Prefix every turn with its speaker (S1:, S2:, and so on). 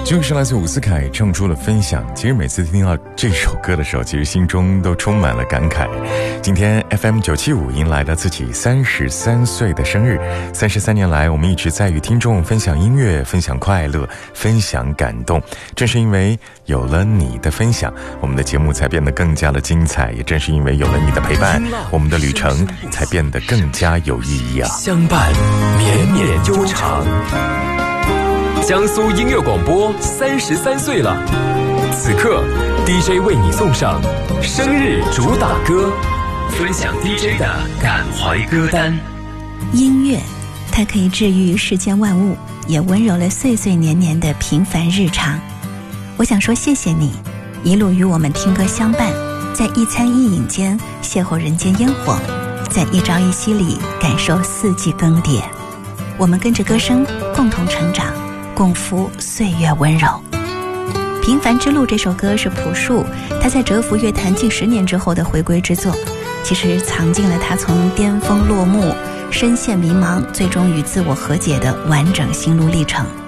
S1: 这个是来自伍思凯唱出了分享。其实每次听到这首歌的时候，其实心中都充满了感慨。今天 FM975 迎来了自己33岁的生日。33年来，我们一直在与听众分享音乐，分享快乐，分享感动。正是因为有了你的分享，我们的节目才变得更加的精彩。也正是因为有了你的陪伴，我们的旅程才变得更加有意义啊！
S2: 相伴绵绵悠长。江苏音乐广播33岁了，此刻 DJ 为你送上生日主打歌，分享 DJ 的感怀歌单。
S3: 音乐，它可以治愈世间万物，也温柔了岁岁年年的平凡日常。我想说谢谢你，一路与我们听歌相伴，在一餐一饮间邂逅人间烟火，在一朝一夕里感受四季更迭。我们跟着歌声共同成长，共赴岁月温柔。平凡之路这首歌是朴树他在蛰伏乐坛近10年之后的回归之作，其实藏进了他从巅峰落幕、深陷迷茫最终与自我和解的完整心路历程。